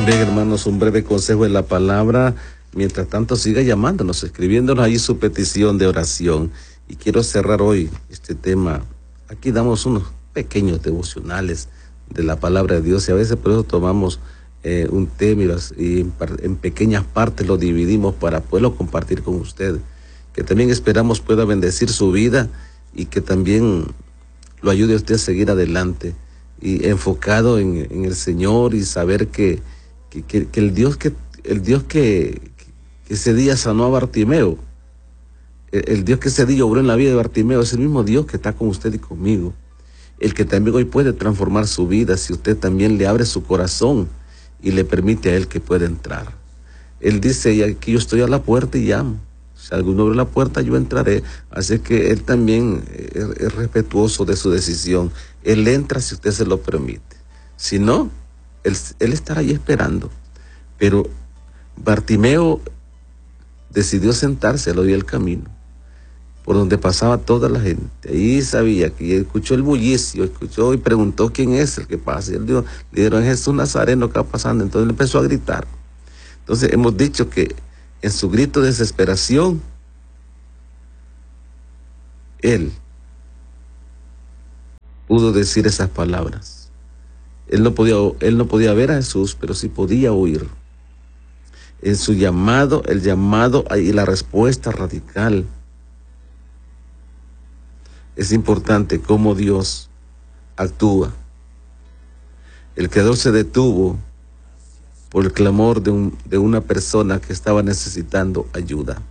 Bien, hermanos, un breve consejo de la palabra. Mientras tanto, siga llamándonos, escribiéndonos ahí su petición de oración. Y quiero cerrar hoy este tema. Aquí damos unos pequeños devocionales de la palabra de Dios y a veces por eso tomamos un tema y en pequeñas partes lo dividimos para poderlo compartir con usted. Que también esperamos pueda bendecir su vida y que también lo ayude a usted a seguir adelante y enfocado en el Señor y saber que el Dios que ese día sanó a Bartimeo, el Dios que ese día obró en la vida de Bartimeo, es el mismo Dios que está con usted y conmigo, el que también hoy puede transformar su vida si usted también le abre su corazón y le permite a Él que pueda entrar. Él dice, aquí yo estoy a la puerta y llamo. Si alguno abre la puerta, yo entraré. Así que Él también es respetuoso de su decisión. Él entra si usted se lo permite. Si no, Él estará ahí esperando. Pero Bartimeo decidió sentarse a la orilla del camino, por donde pasaba toda la gente. Ahí sabía que escuchó el bullicio, escuchó y preguntó quién es el que pasa. Y él dijo, le dijeron, es Jesús Nazareno que va pasando. Entonces él empezó a gritar. Entonces hemos dicho que en su grito de desesperación, él pudo decir esas palabras. Él no podía ver a Jesús, pero sí podía oír. En su llamado, el llamado y la respuesta radical. Es importante cómo Dios actúa. El Creador se detuvo por el clamor de una persona que estaba necesitando ayuda.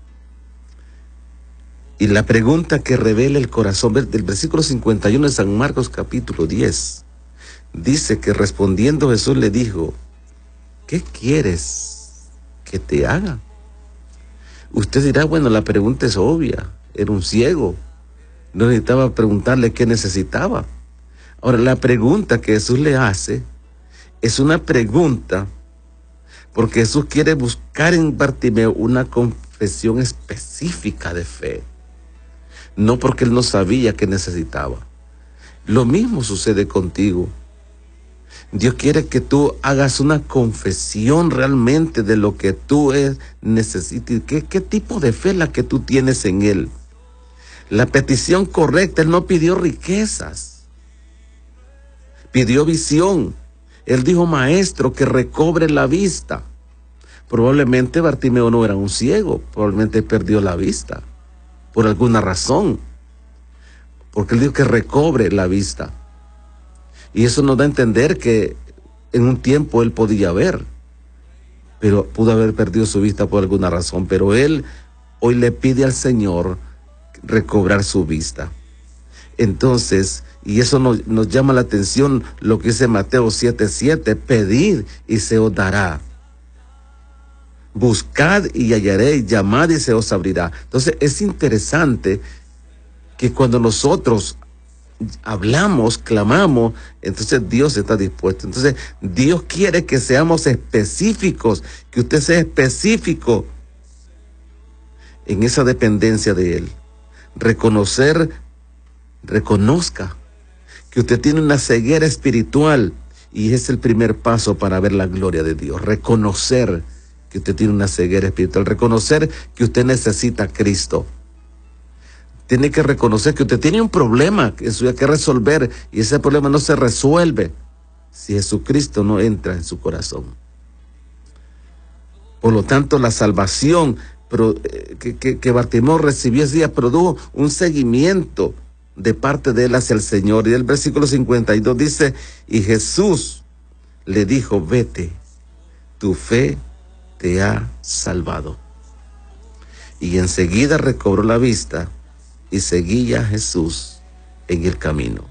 Y la pregunta que revela el corazón del versículo 51 de San Marcos capítulo 10, dice que respondiendo Jesús le dijo, ¿qué quieres que te haga? Usted dirá, bueno, la pregunta es obvia, era un ciego, no necesitaba preguntarle qué necesitaba. Ahora, la pregunta que Jesús le hace es una pregunta porque Jesús quiere buscar en Bartimeo una confesión específica de fe. No porque él no sabía que necesitaba. Lo mismo sucede contigo. Dios quiere que tú hagas una confesión realmente de lo que tú necesitas. ¿Qué tipo de fe es la que tú tienes en Él? La petición correcta, Él no pidió riquezas. Pidió visión. Él dijo, maestro, que recobre la vista. Probablemente Bartimeo no era un ciego, probablemente perdió la vista, por alguna razón. Porque él dijo que recobre la vista. Y eso nos da a entender que en un tiempo él podía ver, pero pudo haber perdido su vista por alguna razón. Pero él hoy le pide al Señor recobrar su vista. Entonces, y eso nos llama la atención lo que dice Mateo 7:7, pedid y se os dará. Buscad y hallaréis, llamad y se os abrirá. Entonces es interesante que cuando nosotros hablamos, clamamos, entonces Dios está dispuesto. Entonces Dios quiere que seamos específicos, que usted sea específico en esa dependencia de Él. Reconozca que usted tiene una ceguera espiritual y es el primer paso para ver la gloria de Dios. Reconocer que usted tiene una ceguera espiritual, reconocer que usted necesita a Cristo. Tiene que reconocer que usted tiene un problema que hay que resolver y ese problema no se resuelve si Jesucristo no entra en su corazón. Por lo tanto, la salvación que Bartimeo recibió ese día produjo un seguimiento de parte de él hacia el Señor. Y el versículo 52 dice, y Jesús le dijo, vete, tu fe te ha salvado. Y enseguida recobró la vista y seguía a Jesús en el camino.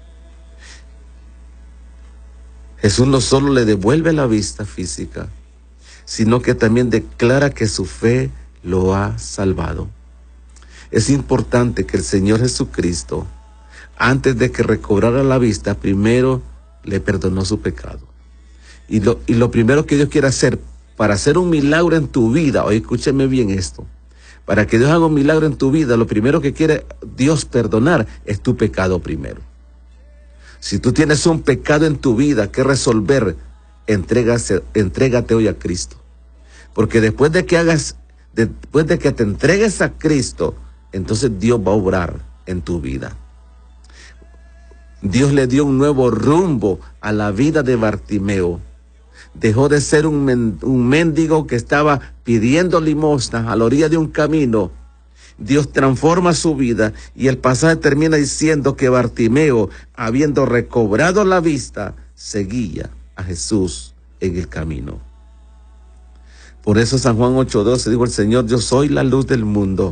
Jesús no solo le devuelve la vista física, sino que también declara que su fe lo ha salvado. Es importante que el Señor Jesucristo, antes de que recobrara la vista, primero le perdonó su pecado. Y lo primero que Dios quiere hacer para hacer un milagro en tu vida, oye, escúcheme bien esto, para que Dios haga un milagro en tu vida, lo primero que quiere Dios perdonar es tu pecado primero. Si tú tienes un pecado en tu vida que resolver, entrégate hoy a Cristo. Porque después de que te entregues a Cristo, entonces Dios va a obrar en tu vida. Dios le dio un nuevo rumbo a la vida de Bartimeo. Dejó de ser un mendigo que estaba pidiendo limosna a la orilla de un camino. Dios transforma su vida y el pasaje termina diciendo que Bartimeo, habiendo recobrado la vista, seguía a Jesús en el camino. Por eso San Juan 8:12 dijo el Señor: yo soy la luz del mundo.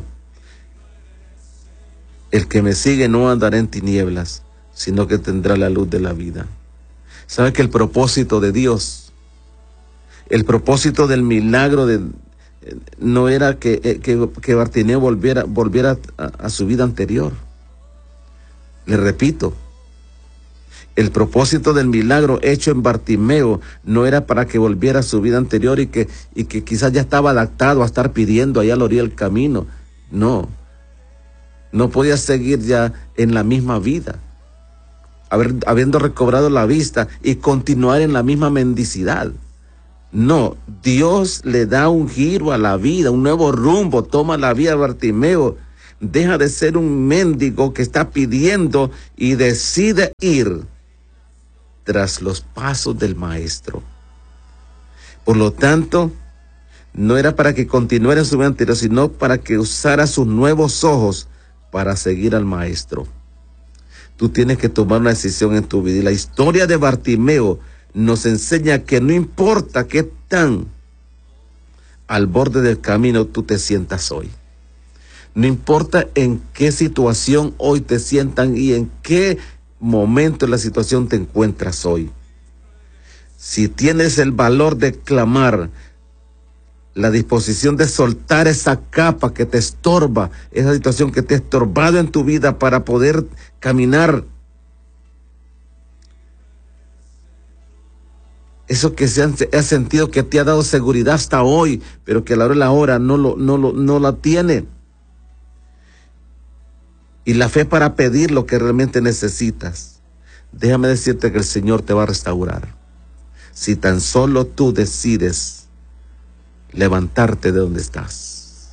El que me sigue no andará en tinieblas, sino que tendrá la luz de la vida. ¿Sabe que el propósito de Dios, el propósito del milagro no era que Bartimeo volviera a su vida anterior? Le repito, el propósito del milagro hecho en Bartimeo no era para que volviera a su vida anterior y que quizás ya estaba adaptado a estar pidiendo allá a la orilla del camino. No podía seguir ya en la misma vida, habiendo recobrado la vista y continuar en la misma mendicidad. No, Dios le da un giro a la vida, un nuevo rumbo, toma la vida de Bartimeo, deja de ser un mendigo que está pidiendo y decide ir tras los pasos del Maestro. Por lo tanto, no era para que continuara en su vida anterior, sino para que usara sus nuevos ojos para seguir al Maestro. Tú tienes que tomar una decisión en tu vida. Y la historia de Bartimeo nos enseña que no importa qué tan al borde del camino tú te sientas hoy. No importa en qué situación hoy te sientan y en qué momento de la situación te encuentras hoy. Si tienes el valor de clamar, la disposición de soltar esa capa que te estorba, esa situación que te ha estorbado en tu vida para poder caminar, eso que ha sentido que te ha dado seguridad hasta hoy, pero que a la hora de la hora no la tiene. Y la fe para pedir lo que realmente necesitas. Déjame decirte que el Señor te va a restaurar. Si tan solo tú decides levantarte de donde estás.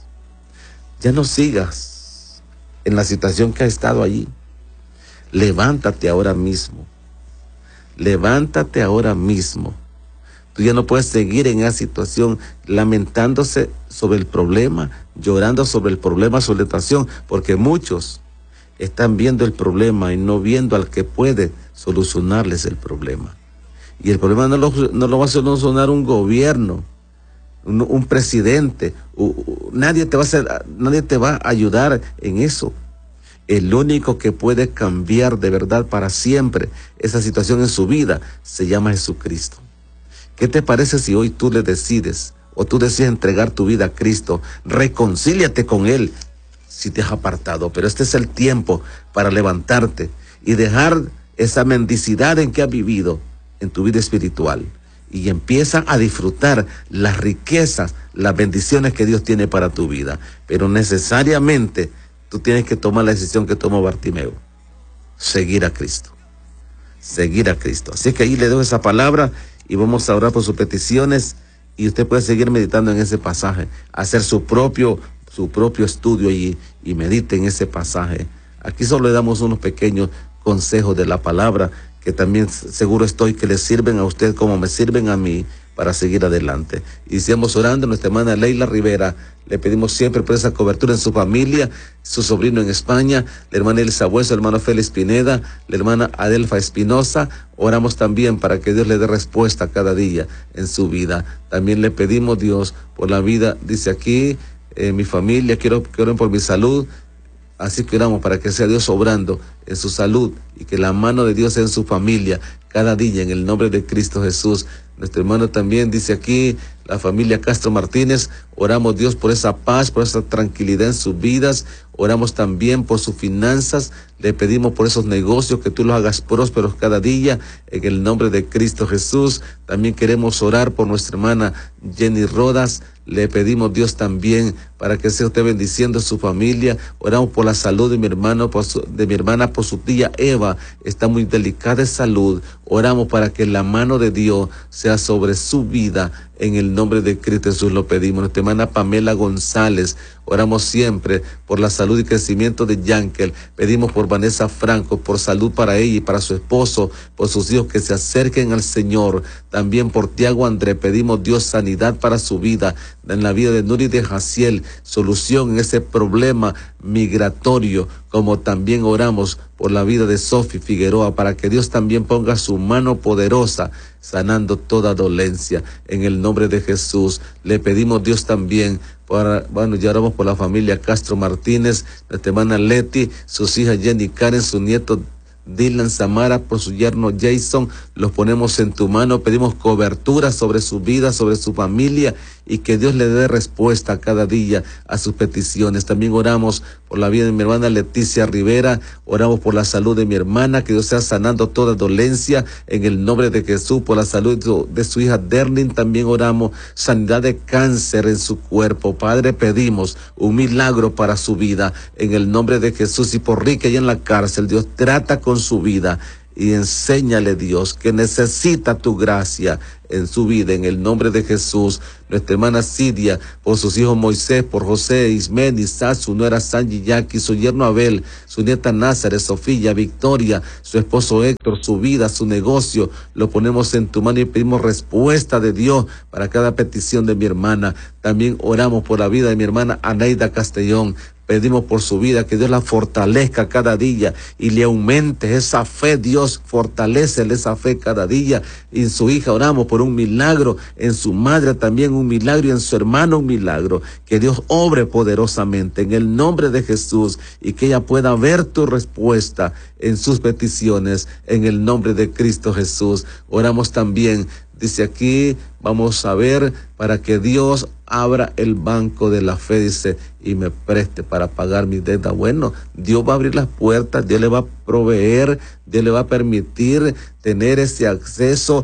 Ya no sigas en la situación que has estado allí. Levántate ahora mismo. Levántate ahora mismo. Tú ya no puedes seguir en esa situación lamentándose sobre el problema, llorando sobre el problema, sobre la situación, porque muchos están viendo el problema y no viendo al que puede solucionarles el problema. Y el problema no lo va a solucionar un gobierno, un presidente, nadie te va a ayudar en eso. El único que puede cambiar de verdad para siempre esa situación en su vida se llama Jesucristo. ¿Qué te parece si hoy tú le decides o tú decides entregar tu vida a Cristo? Reconcíliate con Él si te has apartado, pero este es el tiempo para levantarte y dejar esa mendicidad en que has vivido en tu vida espiritual. Y empieza a disfrutar las riquezas, las bendiciones que Dios tiene para tu vida. Pero necesariamente tú tienes que tomar la decisión que tomó Bartimeo. Seguir a Cristo. Seguir a Cristo. Así que ahí le doy esa palabra y vamos a orar por sus peticiones. Y usted puede seguir meditando en ese pasaje. Hacer su propio estudio y medite en ese pasaje. Aquí solo le damos unos pequeños consejos de la palabra que también seguro estoy que les sirven a usted como me sirven a mí para seguir adelante. Y sigamos orando. Nuestra hermana Leila Rivera, le pedimos siempre por esa cobertura en su familia, su sobrino en España, la hermana Elsa Bueso, el hermano Félix Pineda, la hermana Adelfa Espinosa. Oramos también para que Dios le dé respuesta cada día en su vida. También le pedimos, Dios, por la vida, dice aquí, mi familia, quiero que oren por mi salud. Así que oramos para que sea Dios obrando en su salud y que la mano de Dios sea en su familia cada día en el nombre de Cristo Jesús. Nuestro hermano también dice aquí, la familia Castro Martínez, oramos Dios por esa paz, por esa tranquilidad en sus vidas. Oramos también por sus finanzas. Le pedimos por esos negocios que tú los hagas prósperos cada día en el nombre de Cristo Jesús. También queremos orar por nuestra hermana Jenny Rodas. Le pedimos, Dios, también para que sea usted bendiciendo a su familia. Oramos por la salud de mi hermano, de mi hermana, por su tía Eva. Está muy delicada de salud. Oramos para que la mano de Dios sea sobre su vida. En el nombre de Cristo Jesús lo pedimos. Nuestra hermana Pamela González. Oramos siempre por la salud y crecimiento de Yankel. Pedimos por Vanessa Franco, por salud para ella y para su esposo, por sus hijos que se acerquen al Señor. También por Tiago André, pedimos, Dios, sanidad para su vida, en la vida de Nuri de Jaciel, solución en ese problema migratorio, como también oramos por la vida de Sofi Figueroa, para que Dios también ponga su mano poderosa, sanando toda dolencia. En el nombre de Jesús, le pedimos, Dios, también, ya oramos por la familia Castro Martínez, nuestra hermana Leti, sus hijas Jenny Karen, su nieto Dylan Samara, por su yerno Jason. Los ponemos en tu mano, pedimos cobertura sobre su vida, sobre su familia, y que Dios le dé respuesta cada día a sus peticiones. También oramos por la vida de mi hermana Leticia Rivera, oramos por la salud de mi hermana, que Dios sea sanando toda dolencia en el nombre de Jesús. Por la salud de su hija Derlin también oramos, sanidad de cáncer en su cuerpo. Padre, pedimos un milagro para su vida en el nombre de Jesús. Y por Rica y en la cárcel, Dios, trata con su vida y enséñale, Dios, que necesita tu gracia en su vida, en el nombre de Jesús. Nuestra hermana Sidia, por sus hijos Moisés, por José, Ismén, Isaac, su nuera Sanji Jackie, su yerno Abel, su nieta Nazaret, Sofía, Victoria, su esposo Héctor, su vida, su negocio, lo ponemos en tu mano y pedimos respuesta de Dios para cada petición de mi hermana. También oramos por la vida de mi hermana Anaida Castellón. Pedimos por su vida, que Dios la fortalezca cada día y le aumente esa fe. Dios, fortalécele esa fe cada día. Y en su hija oramos por un milagro, en su madre también un milagro, y en su hermano un milagro. Que Dios obre poderosamente en el nombre de Jesús, y que ella pueda ver tu respuesta en sus peticiones en el nombre de Cristo Jesús. Oramos también, dice aquí, vamos a ver, para que Dios abra el banco de la fe, dice, y me preste para pagar mi deuda. Bueno, Dios va a abrir las puertas, Dios le va a proveer, Dios le va a permitir tener ese acceso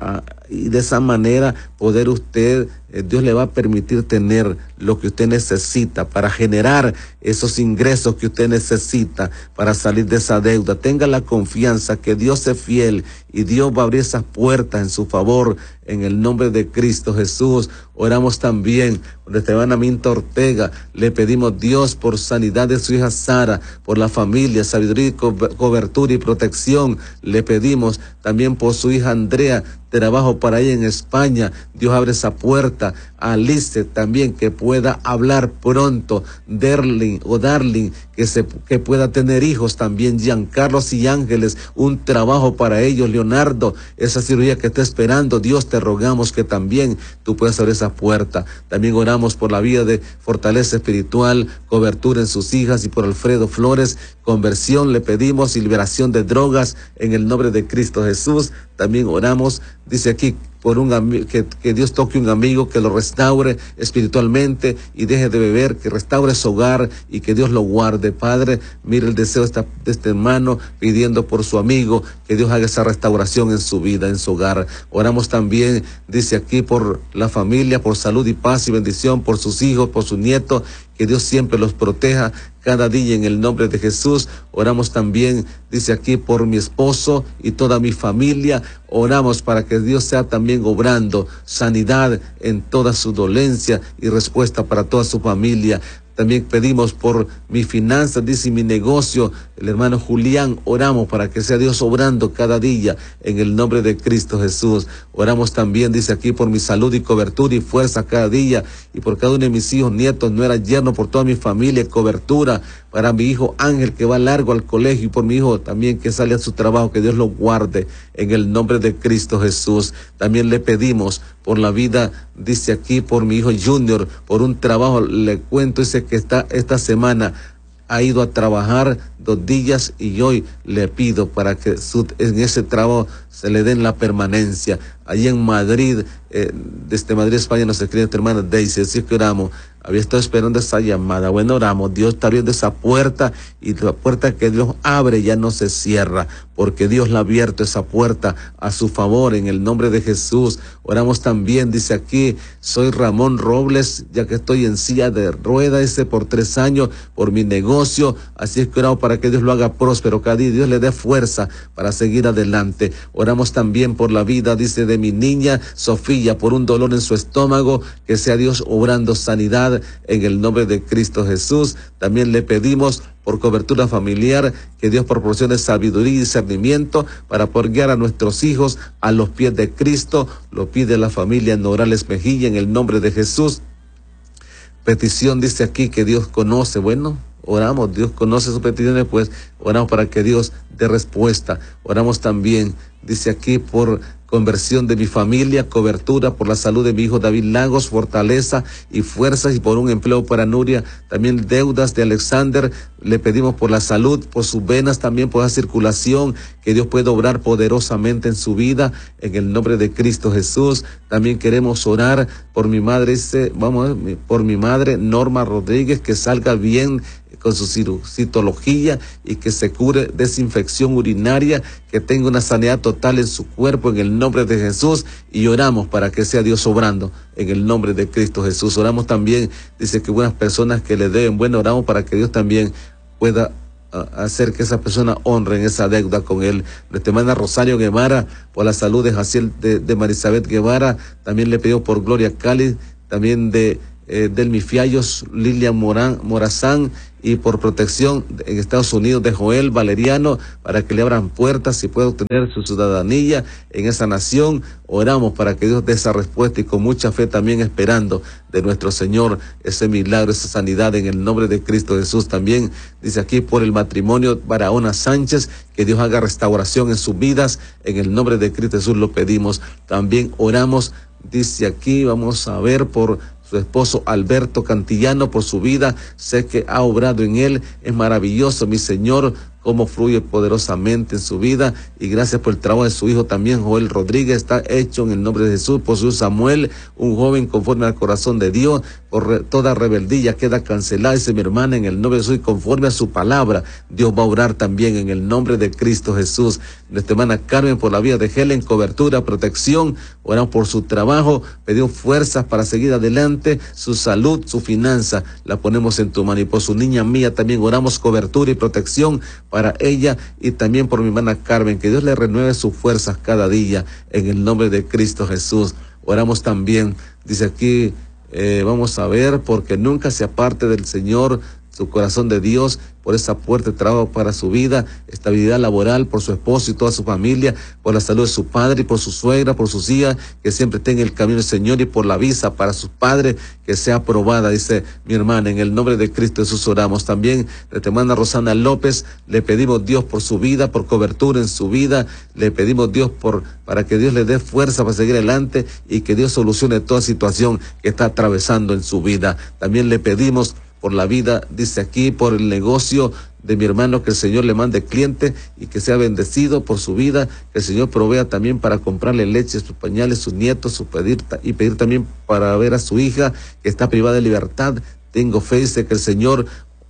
y de esa manera poder usted, Dios le va a permitir tener lo que usted necesita para generar esos ingresos que usted necesita para salir de esa deuda. Tenga la confianza que Dios es fiel y Dios va a abrir esas puertas en su favor en el nombre de Cristo Jesús. Oramos también por nuestra hermana Minta Ortega. Le pedimos, Dios, por sanidad de su hija Sara, por la familia, sabiduría, cobertura y protección. Le pedimos también por su hija Andrea, trabajo para ella en España. Dios abre esa puerta. A Alice también, que pueda hablar pronto. Darling, que pueda tener hijos también. Giancarlos y Ángeles, un trabajo para ellos. Leonardo, esa cirugía que está esperando, Dios, te rogamos que también tú puedas abrir esa puerta. También oramos por la vida de fortaleza espiritual, cobertura en sus hijas, y por Alfredo Flores, conversión le pedimos, y liberación de drogas en el nombre de Cristo Jesús. También oramos, dice aquí, por que Dios toque un amigo, que lo restaure espiritualmente y deje de beber, que restaure su hogar y que Dios lo guarde. Padre, mire el deseo de este hermano pidiendo por su amigo, que Dios haga esa restauración en su vida, en su hogar. Oramos también, dice aquí, por la familia, por salud y paz y bendición, por sus hijos, por sus nietos, que Dios siempre los proteja cada día en el nombre de Jesús. Oramos también, dice aquí, por mi esposo y toda mi familia. Oramos para que Dios sea también obrando sanidad en toda su dolencia y respuesta para toda su familia. También pedimos por mi finanzas, dice, mi negocio, el hermano Julián. Oramos para que sea Dios obrando cada día en el nombre de Cristo Jesús. Oramos también, dice aquí, por mi salud y cobertura y fuerza cada día, y por cada uno de mis hijos, nietos, nueras, yernos, por toda mi familia, cobertura para mi hijo Ángel, que va largo al colegio, y por mi hijo también que sale a su trabajo, que Dios lo guarde en el nombre de Cristo Jesús. También le pedimos por la vida, dice aquí, por mi hijo Junior, por un trabajo. Le cuento, dice que esta semana ha ido a trabajar 2 días, y hoy le pido para que en ese trabajo se le den la permanencia. allí en Madrid, desde Madrid, España, nos escribe esta hermana Daisy, así que oramos. Había estado esperando esa llamada. Bueno, oramos. Dios está abriendo esa puerta, y la puerta que Dios abre ya no se cierra, porque Dios la ha abierto esa puerta a su favor en el nombre de Jesús. Oramos también, dice aquí, soy Ramón Robles, ya que estoy en silla de ruedas, por 3 años, por mi negocio. Así es que oramos para que Dios lo haga próspero cada día, Dios le dé fuerza para seguir adelante. Oramos también por la vida, dice, de mi niña Sofía, por un dolor en su estómago, que sea Dios obrando sanidad en el nombre de Cristo Jesús. También le pedimos por cobertura familiar, que Dios proporcione sabiduría y discernimiento para poder guiar a nuestros hijos a los pies de Cristo. Lo pide la familia Norales Mejilla en el nombre de Jesús. Petición dice aquí que Dios conoce. Bueno, oramos, Dios conoce sus peticiones, pues oramos para que Dios dé respuesta. Oramos también, dice aquí, por conversión de mi familia, cobertura por la salud de mi hijo David Lagos, fortaleza y fuerzas, y por un empleo para Nuria. También deudas de Alexander, le pedimos por la salud, por sus venas, también por la circulación, que Dios pueda obrar poderosamente en su vida, en el nombre de Cristo Jesús. También queremos orar por mi madre, por mi madre Norma Rodríguez, que salga bien con su citología y que se cure desinfección urinaria, que tenga una sanidad total en su cuerpo en el nombre de Jesús, y oramos para que sea Dios obrando en el nombre de Cristo Jesús. Oramos también, dice que buenas personas que le deben, bueno, oramos para que Dios también pueda hacer que esa persona honre en esa deuda con él. Nuestra hermana Rosario Guevara, por la salud de Jaciel de Marisabel Guevara, también le pidió por Gloria Cali, también de Delmi Fiallos, Lilian Morazán, y por protección en Estados Unidos de Joel Valeriano, para que le abran puertas y pueda obtener su ciudadanía en esa nación. Oramos para que Dios dé esa respuesta, y con mucha fe también esperando de nuestro Señor ese milagro, esa sanidad en el nombre de Cristo Jesús. También dice aquí por el matrimonio Barahona Sánchez, que Dios haga restauración en sus vidas, en el nombre de Cristo Jesús lo pedimos. También oramos, dice aquí, vamos a ver por su esposo Alberto Cantillano, por su vida. Sé que ha obrado en él. Es maravilloso, mi Señor, cómo fluye poderosamente en su vida, y gracias por el trabajo de su hijo también, Joel Rodríguez. Está hecho en el nombre de Jesús. Por su Samuel, un joven conforme al corazón de Dios, por toda rebeldía queda cancelada, dice mi hermana, en el nombre de Jesús, y conforme a su palabra, Dios va a orar también en el nombre de Cristo Jesús. Nuestra hermana Carmen, por la vida de Helen, cobertura, protección. Oramos por su trabajo, pedimos fuerzas para seguir adelante, su salud, su finanza, la ponemos en tu mano. Y por su niña Mía también oramos cobertura y protección para ella, y también por mi hermana Carmen, que Dios le renueve sus fuerzas cada día en el nombre de Cristo Jesús. Oramos también, dice aquí, vamos a ver, porque nunca se aparte del Señor su corazón de Dios, por esa puerta de trabajo para su vida, estabilidad laboral, por su esposo y toda su familia, por la salud de su padre y por su suegra, por sus hijas, que siempre estén en el camino del Señor, y por la visa para sus padres, que sea aprobada, dice mi hermana. En el nombre de Cristo Jesús oramos. También nuestra hermana Rosana López, le pedimos Dios por su vida, por cobertura en su vida. Le pedimos Dios para que Dios le dé fuerza para seguir adelante, y que Dios solucione toda situación que está atravesando en su vida. También le pedimos por la vida, dice aquí, por el negocio de mi hermano, que el Señor le mande cliente y que sea bendecido por su vida, que el Señor provea también para comprarle leche, sus pañales, sus nietos, y pedir también para ver a su hija que está privada de libertad. Tengo fe, dice, que el Señor,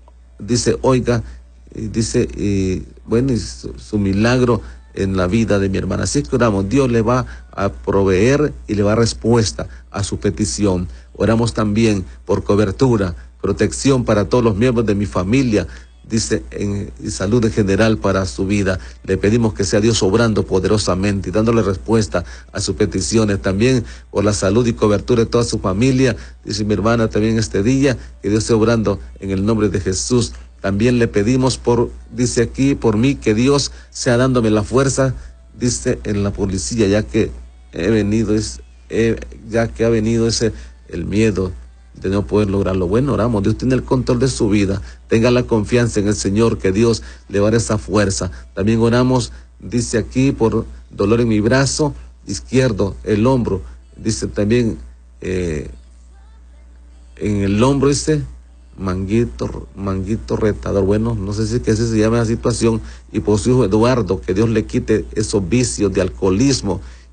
dice, oiga, y dice, bueno, y su milagro en la vida de mi hermana. Así que oramos, Dios le va a proveer y le va a dar respuesta a su petición. Oramos también por cobertura, protección para todos los miembros de mi familia, dice, y salud en general para su vida. Le pedimos que sea Dios obrando poderosamente y dándole respuesta a sus peticiones. También por la salud y cobertura de toda su familia, dice mi hermana, también este día, que Dios esté obrando en el nombre de Jesús. También le pedimos dice aquí, por mí, que Dios sea dándome la fuerza, dice, en la policía, ya que ha venido el miedo de no poder lograrlo. Bueno, oramos, Dios tiene el control de su vida. Tenga la confianza en el Señor, que Dios le va a dar esa fuerza. También oramos, dice aquí, por dolor en mi brazo izquierdo, el hombro. Dice también, en el hombro, dice, manguito retador. Bueno, no sé si que así se llama la situación. Y por su hijo Eduardo, que Dios le quite esos vicios de alcoholismo,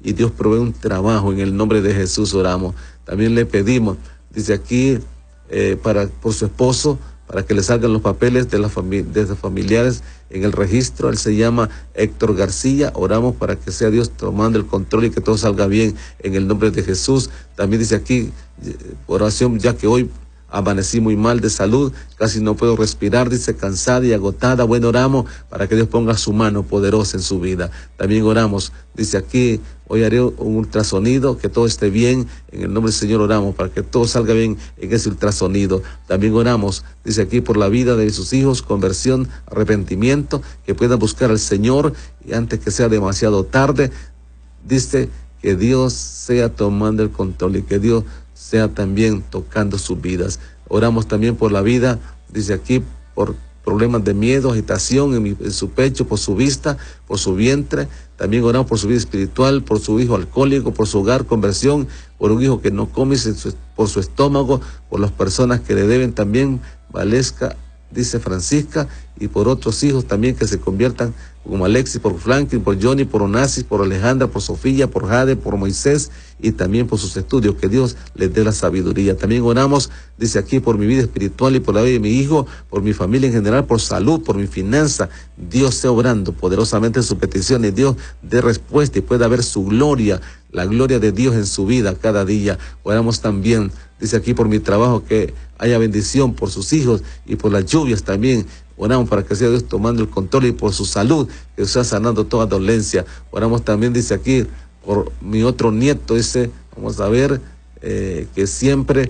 y Dios provee un trabajo. En el nombre de Jesús oramos. También le pedimos, dice aquí, por su esposo, para que le salgan los papeles de los familiares en el registro. Él se llama Héctor García. Oramos para que sea Dios tomando el control y que todo salga bien en el nombre de Jesús. También dice aquí, oración, ya que hoy amanecí muy mal de salud, casi no puedo respirar, dice, cansada y agotada. Bueno, oramos para que Dios ponga su mano poderosa en su vida. También oramos, dice aquí, hoy haré un ultrasonido, que todo esté bien. En el nombre del Señor oramos para que todo salga bien en ese ultrasonido. También oramos, dice aquí, por la vida de sus hijos, conversión, arrepentimiento, que puedan buscar al Señor y antes que sea demasiado tarde. Dice que Dios sea tomando el control y que Dios sea también tocando sus vidas. Oramos también por la vida, dice aquí, por problemas de miedo, agitación en su pecho, por su vista, por su vientre. También oramos por su vida espiritual, por su hijo alcohólico, por su hogar, conversión, por un hijo que no come, por su estómago, por las personas que le deben también, Valesca, dice Francisca, y por otros hijos también que se conviertan, como Alexis, por Franklin, por Johnny, por Onassis, por Alejandra, por Sofía, por Jade, por Moisés, y también por sus estudios, que Dios les dé la sabiduría. También oramos, dice aquí, por mi vida espiritual y por la vida de mi hijo, por mi familia en general, por salud, por mi finanza. Dios sea obrando poderosamente en su petición y Dios dé respuesta y pueda ver su gloria, la gloria de Dios en su vida cada día. Oramos también, dice aquí, por mi trabajo, que haya bendición, por sus hijos y por las lluvias también. Oramos para que sea Dios tomando el control y por su salud, que sea sanando toda dolencia. Oramos también, dice aquí, por mi otro nieto, dice, vamos a ver, que siempre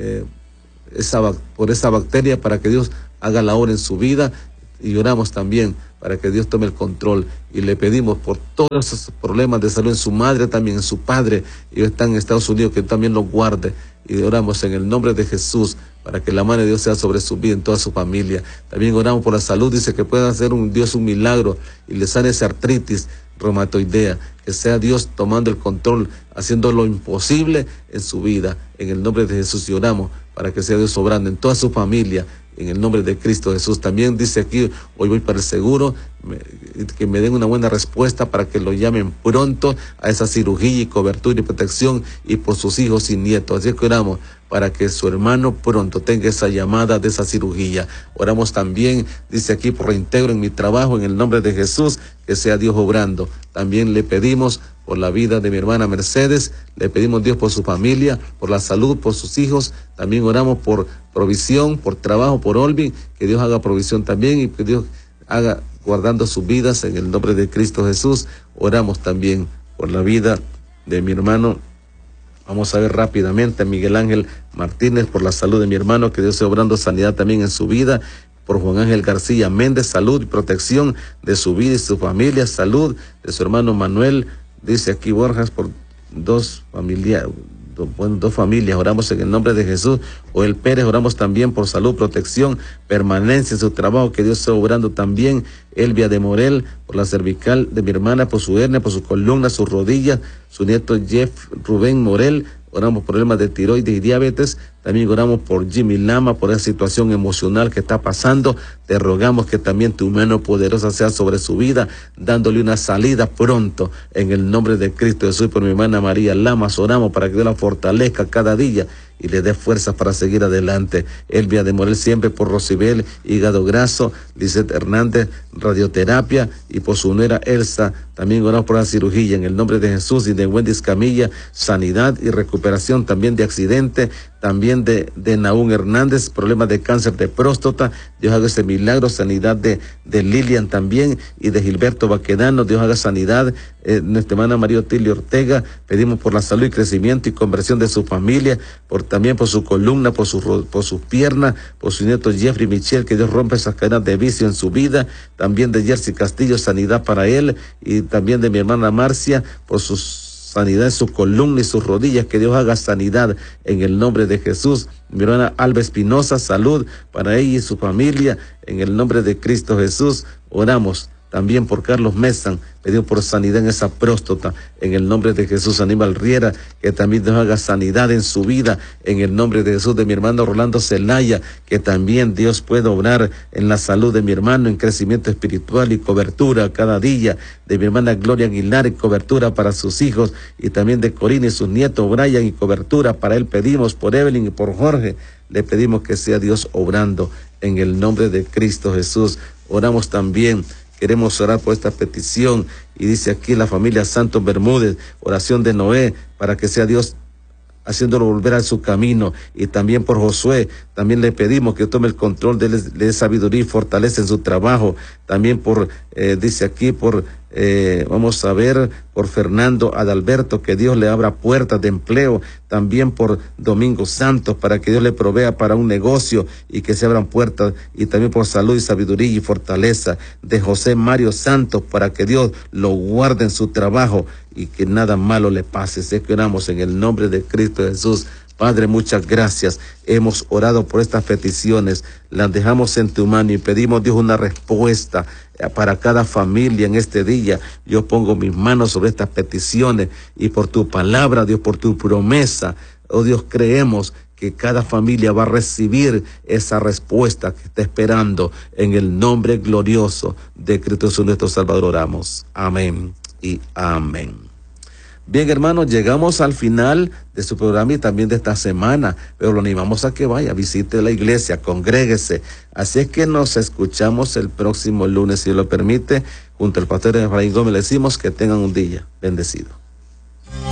por esa bacteria, para que Dios haga la obra en su vida. Y oramos también para que Dios tome el control. Y le pedimos por todos esos problemas de salud en su madre, también en su padre. Ellos están en Estados Unidos, que también los guarde. Y oramos en el nombre de Jesús para que la mano de Dios sea sobre su vida, en toda su familia. También oramos por la salud, dice que pueda hacer Dios un milagro y le sane esa artritis reumatoidea, que sea Dios tomando el control, haciendo lo imposible en su vida, en el nombre de Jesús. Y oramos para que sea Dios obrando en toda su familia, en el nombre de Cristo Jesús. También dice aquí, hoy voy para el seguro, que me den una buena respuesta para que lo llamen pronto a esa cirugía y cobertura y protección, y por sus hijos y nietos. Así que oramos para que su hermano pronto tenga esa llamada de esa cirugía. Oramos también, dice aquí, por reintegro en mi trabajo, en el nombre de Jesús, que sea Dios obrando. También le pedimos por la vida de mi hermana Mercedes, le pedimos Dios por su familia, por la salud, por sus hijos. También oramos por provisión, por trabajo, por Olvin, que Dios haga provisión también y que Dios haga guardando sus vidas en el nombre de Cristo Jesús. Oramos también por la vida de mi hermano, vamos a ver rápidamente, Miguel Ángel Martínez, por la salud de mi hermano, que Dios sea obrando sanidad también en su vida. Por Juan Ángel García Méndez, salud y protección de su vida y su familia, salud de su hermano Manuel, dice aquí Borjas, por dos familias, oramos en el nombre de Jesús. Joel Pérez, oramos también por salud, protección, permanencia en su trabajo, que Dios esté obrando también. Elvia de Morel, por la cervical de mi hermana, por su hernia, por su columna, sus rodillas, su nieto Jeff Rubén Morel. Oramos por problemas de tiroides y diabetes. También oramos por Jimmy Lama, por esa situación emocional que está pasando. Te rogamos que también tu mano poderosa sea sobre su vida, dándole una salida pronto en el nombre de Cristo Jesús. Por mi hermana María Lamas, oramos para que Dios la fortalezca cada día y le dé fuerzas para seguir adelante. Elvia de Morel, siempre por Rosibel, hígado graso, Lizeth Hernández, radioterapia, y por su nuera Elsa, también oramos por la cirugía en el nombre de Jesús, y de Wendy Camilla, sanidad y recuperación también de accidente, también de Naún Hernández, problemas de cáncer de próstata. Dios haga ese milagro, sanidad de Lilian también, y de Gilberto Baquedano. Dios haga sanidad. Nuestra hermana María Otilio Ortega, pedimos por la salud y crecimiento y conversión de su familia, también por su columna, por sus piernas, por su nieto Jeffrey Michel, que Dios rompa esas cadenas de vicio en su vida. También de Jersey Castillo, sanidad para él, y también de mi hermana Marcia, por sus sanidad en su columna y sus rodillas, que Dios haga sanidad en el nombre de Jesús. Mi hermana Alba Espinosa, salud para ella y su familia en el nombre de Cristo Jesús. Oramos también por Carlos Mesan, pedimos por sanidad en esa próstata, en el nombre de Jesús. Aníbal Riera, que también Dios haga sanidad en su vida, en el nombre de Jesús. De mi hermano Rolando Zelaya, que también Dios pueda obrar en la salud de mi hermano, en crecimiento espiritual y cobertura cada día. De mi hermana Gloria Aguilar, y cobertura para sus hijos, y también de Corina y sus nietos, Brian, y cobertura para él pedimos, por Evelyn y por Jorge, le pedimos que sea Dios obrando en el nombre de Cristo Jesús. Oramos también, queremos orar por esta petición, y dice aquí la familia Santos Bermúdez, oración de Noé, para que sea Dios haciéndolo volver a su camino, y también por Josué, también le pedimos que tome el control, de sabiduría y fortaleza en su trabajo, también por, dice aquí, por, vamos a ver, por Fernando Adalberto, que Dios le abra puertas de empleo, también por Domingo Santos, para que Dios le provea para un negocio y que se abran puertas, y también por salud y sabiduría y fortaleza de José Mario Santos, para que Dios lo guarde en su trabajo y que nada malo le pase. Sé que oramos en el nombre de Cristo Jesús. Padre, muchas gracias. Hemos orado por estas peticiones, las dejamos en tu mano y pedimos, Dios, una respuesta para cada familia en este día. Yo pongo mis manos sobre estas peticiones, y por tu palabra, Dios, por tu promesa, oh Dios, creemos que cada familia va a recibir esa respuesta que está esperando. En el nombre glorioso de Cristo Jesús nuestro Salvador oramos. Amén y amén. Bien, hermanos, llegamos al final de su programa y también de esta semana, pero lo animamos a que vaya, visite la iglesia, congréguese. Así es que nos escuchamos el próximo lunes, si Dios lo permite, junto al pastor Efraín Gómez. Le decimos que tengan un día bendecido.